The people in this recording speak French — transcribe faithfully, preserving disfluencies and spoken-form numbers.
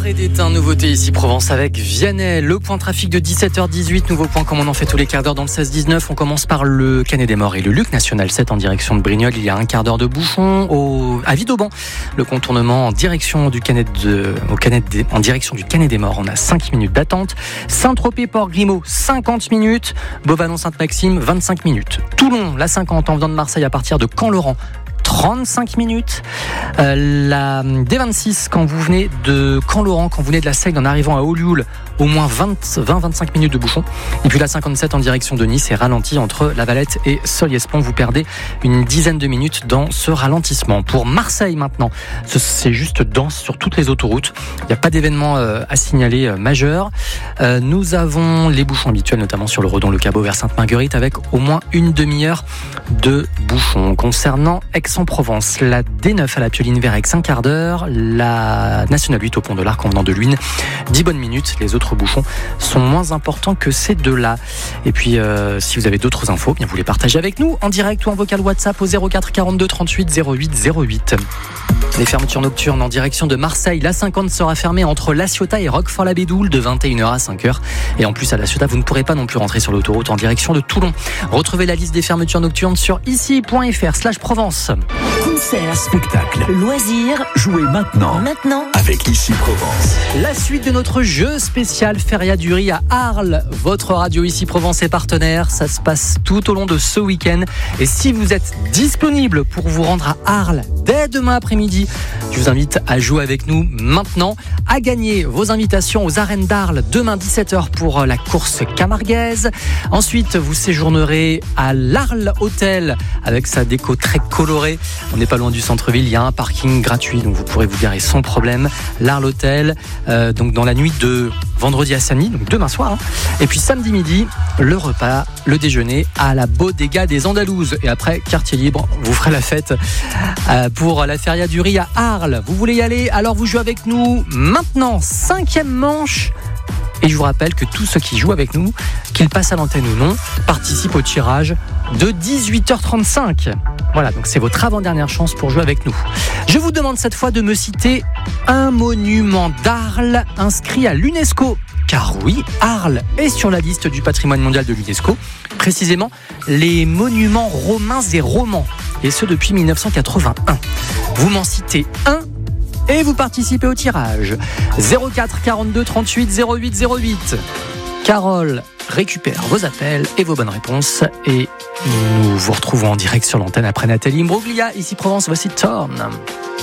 et d'éteint, nouveauté ici Provence avec Vianney. Le point trafic de dix-sept heures dix-huit, nouveau point comme on en fait tous les quarts d'heure dans le seize dix-neuf. On commence par le Canet des Morts et le Luc National sept en direction de Brignoles. Il y a un quart d'heure de bouchon au, à Vidauban. Le contournement en direction du Canet de, au Canet des, en direction du Canet des Morts. On a cinq minutes d'attente. Saint-Tropez, Port-Grimaud, cinquante minutes. Beauvallon-Sainte-Maxime, vingt-cinq minutes. Toulon, la cinquante en venant de Marseille à partir de Caen-Laurent. trente-cinq minutes. Euh, la D vingt-six, quand vous venez de Caen-Laurent, quand vous venez de la Seigne en arrivant à Olioul, au moins vingt à vingt-cinq minutes de bouchon. Et puis la cinquante-sept en direction de Nice est ralenti entre La Valette et Solliès-Pont. Vous perdez une dizaine de minutes dans ce ralentissement. Pour Marseille maintenant, c'est juste dense sur toutes les autoroutes. Il n'y a pas d'événement euh, à signaler euh, majeur. Euh, nous avons les bouchons habituels, notamment sur le Redon-le Cabot vers Sainte-Marguerite, avec au moins une demi-heure de bouchons. Concernant Aix-en-Provence, la D neuf à la Pioline vers Aix, un quart d'heure. La Nationale huit au Pont de l'Arc en venant de Luynes, dix bonnes minutes. Les autres bouchons sont moins importants que ces deux-là. Et puis, euh, si vous avez d'autres infos, bien vous les partagez avec nous en direct ou en vocal WhatsApp au zéro quatre quarante-deux trente-huit zéro huit zéro huit. Les fermetures nocturnes en direction de Marseille. La cinquante sera fermée entre La Ciotat et Roquefort-la-Bédoule de vingt et une heures à cinq heures. Et en plus, à La Ciotat, vous ne pourrez pas non plus rentrer sur l'autoroute en direction de Toulon. Retrouvez la liste des fermetures nocturnes sur ici.fr slash Provence. Concert, spectacle, loisirs, jouez maintenant. Maintenant, avec Ici Provence. La suite de notre jeu spécial Feria du Riz à Arles. Votre radio Ici Provence est partenaire. Ça se passe tout au long de ce week-end. Et si vous êtes disponible pour vous rendre à Arles dès demain après-midi, je vous invite à jouer avec nous maintenant, à gagner vos invitations aux arènes d'Arles demain dix-sept heures pour la course camarguaise. Ensuite, vous séjournerez à l'Arles Hôtel avec sa déco très colorée. On n'est pas loin du centre-ville, il y a un parking gratuit, donc vous pourrez vous garer sans problème. L'Arles Hôtel, euh, donc dans la nuit de vendredi à samedi, donc demain soir. Hein. Et puis samedi midi, le repas, le déjeuner à la Bodega des Andalouses. Et après, quartier libre, vous ferez la fête euh, pour la Feria du Riz à Arles. Vous voulez y aller? Alors vous jouez avec nous maintenant, cinquième manche. Et je vous rappelle que tous ceux qui jouent avec nous, qu'ils passent à l'antenne ou non, participent au tirage de dix-huit heures trente-cinq. Voilà, donc c'est votre avant-dernière chance pour jouer avec nous. Je vous demande cette fois de me citer un monument d'Arles inscrit à l'UNESCO. Car oui, Arles est sur la liste du patrimoine mondial de l'UNESCO. Précisément, les monuments romains et romans. Et ce depuis dix-neuf cent quatre-vingt-un. Vous m'en citez un et vous participez au tirage. zéro quatre quarante-deux trente-huit zéro huit zéro huit. Carole récupère vos appels et vos bonnes réponses. Et nous vous retrouvons en direct sur l'antenne après Nathalie Imbroglia. Ici Provence, voici Torn.